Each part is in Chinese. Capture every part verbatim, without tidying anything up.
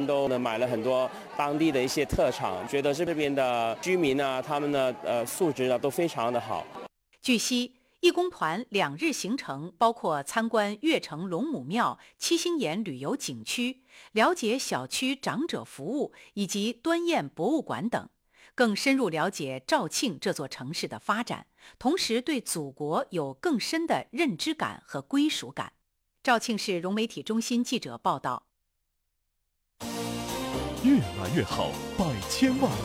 们都买了很多当地的一些特产，觉得这边的居民呢，他们的呃素质呢都非常的好。 据悉，义工团两日行程包括参观悦城龙母庙、七星岩旅游景区，了解小区长者服务以及端砚博物馆等，更深入了解肇庆这座城市的发展，同时对祖国有更深的认知感和归属感。肇庆市融媒体中心记者报道。 越来越好，百千万。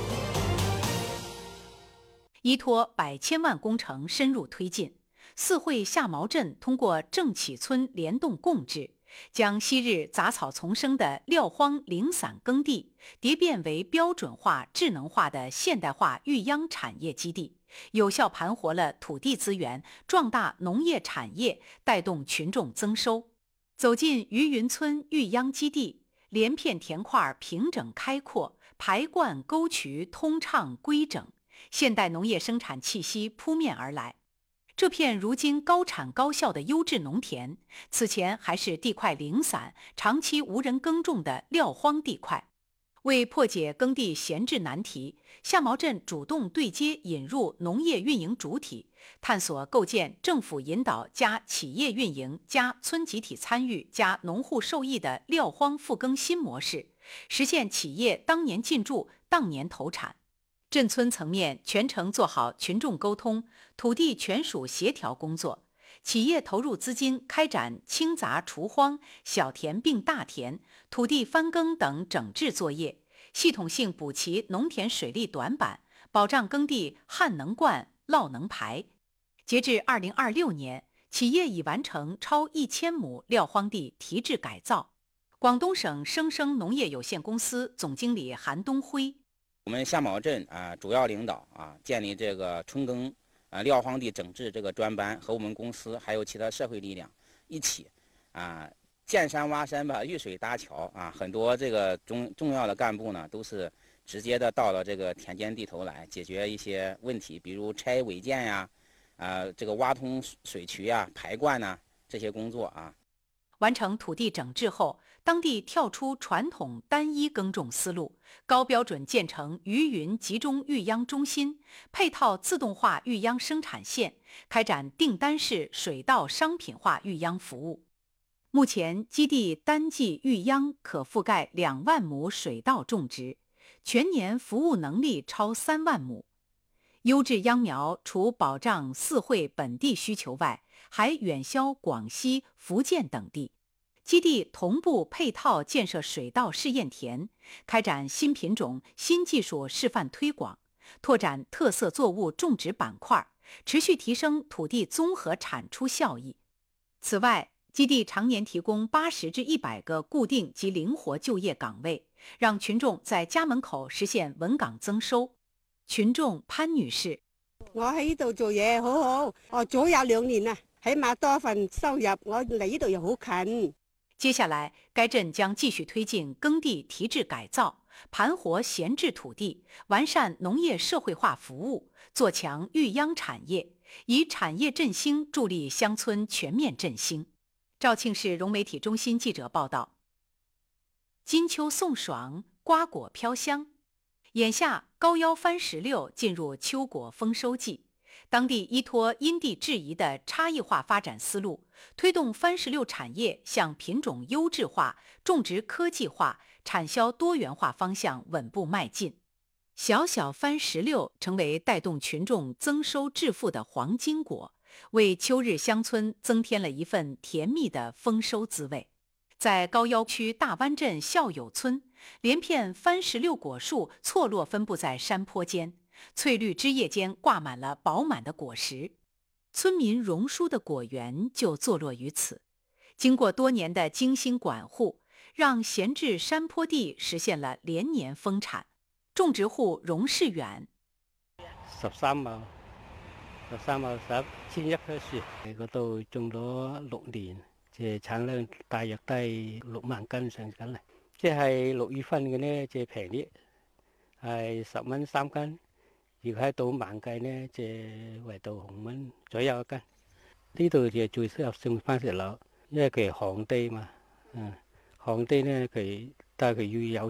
依托百千万工程深入推进，四会下毛镇通过郑启村联动共治，将昔日杂草丛生的撂荒零散耕地迭变为标准化、智能化的现代化育秧产业基地，有效盘活了土地资源，壮大农业产业，带动群众增收。走进余云村育秧基地，连片田块平整开阔，排灌沟渠通畅规整，现代农业生产气息扑面而来。这片如今高产高效的优质农田，此前还是地块零散、长期无人耕种的撂荒地块。为破解耕地闲置难题，下毛镇主动对接引入农业运营主体，探索构建政府引导加企业运营加村集体参与加农户受益的撂荒复耕新模式，实现企业当年进驻、当年投产。镇村层面全程做好群众沟通、土地权属协调工作，企业投入资金开展清杂除荒、小田并大田、土地翻耕等整治作业，系统性补齐农田水利短板，保障耕地旱能灌、涝能排。截至二零二六年，企业已完成超一千亩撂荒地提质改造。广东省生生农业有限公司总经理韩东辉。 我们下毛镇啊，主要领导啊，建立这个春耕啊撂荒地整治这个专班，和我们公司还有其他社会力量一起啊，见山挖山吧，遇水搭桥啊，很多这个重重要的干部呢，都是直接的到了这个田间地头来解决一些问题，比如拆违建呀，啊，这个挖通水渠呀、排灌呐这些工作啊。 完成土地整治后，当地跳出传统单一耕种思路，高标准建成余云集中育秧中心，配套自动化育秧生产线，开展订单式水稻商品化育秧服务。目前基地单季育秧可覆盖两万亩水稻种植，全年服务能力超三万亩。优质秧苗除保障四会本地需求外，还远销广西、福建等地。基地同步配套建设水稻试验田，开展新品种、新技术示范推广，拓展特色作物种植板块，持续提升土地综合产出效益。此外，基地常年提供八十至一百个固定及灵活就业岗位，让群众在家门口實現穩崗增收。群眾潘女士： 我喺呢度做嘢好好，我早有兩年啦，起碼多份收入，我嚟呢度又好近。 接下來，該鎮將繼續推進耕地提質改造，盤活閒置土地，完善農業社會化服務，做強育秧產業，以產業振興助力鄉村全面振興。肇慶市融媒體中心記者報道。金秋送爽，瓜果飄香。眼下高腰番石榴進入秋果豐收季，當地依托因地制宜的差異化發展思路，推動番石榴產業向品種優質化、種植科技化、產銷多元化方向穩步邁進。小小番石榴成為帶動群眾增收致富的黃金果，為秋日鄉村增添了一份甜蜜的豐收滋味。在高腰區大灣鎮校友村，連片番石榴果樹錯落分布在山坡間，翠綠枝葉間掛滿了飽滿的果實。村民榕樹的果園就坐落於此。經過多年的精心管護，讓閒置山坡地實現了連年豐產。種植戶榮世遠： 十三畝，十三畝十千一棵樹，喺嗰度種咗六年。即係產量大約都係六萬斤上緊嚟，即係六月份嘅呢，即係平啲，係十蚊三斤。如果喺到晚計呢，即係圍到紅蚊左右一斤。呢度就最適合種番石榴，因為佢係旱地嘛，嗯，旱地呢佢但係佢要有